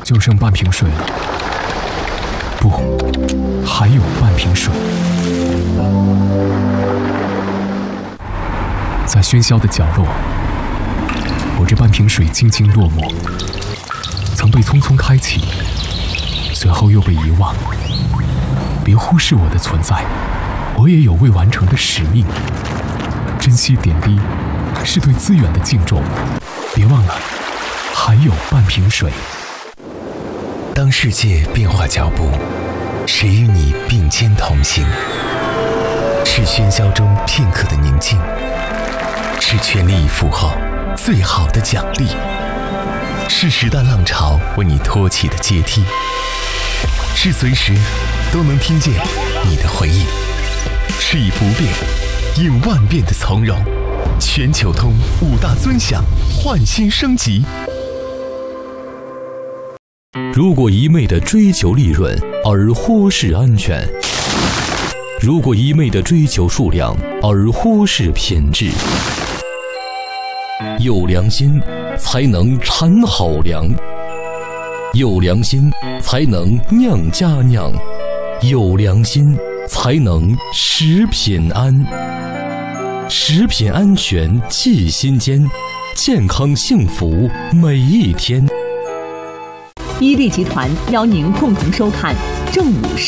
就剩半瓶水了。不，还有半瓶水。在喧嚣的角落，我这半瓶水静静落寞，曾被匆匆开启，随后又被遗忘。别忽视我的存在，我也有未完成的使命。珍惜点滴，是对资源的敬重。别忘了，还有半瓶水。 当世界变化脚步，谁与你并肩同行？是喧嚣中片刻的宁静，是全力以赴后最好的奖励，是时代浪潮为你托起的阶梯，是随时都能听见你的回应，是以不变应万变的从容。全球通5大尊享，焕新升级。 如果一味地追求利润而忽视安全，如果一味地追求数量而忽视品质，有良心才能产好粮，有良心才能酿佳酿，有良心才能食品安。食品安全记心间，健康幸福每一天。 伊利集团邀您共同收看正午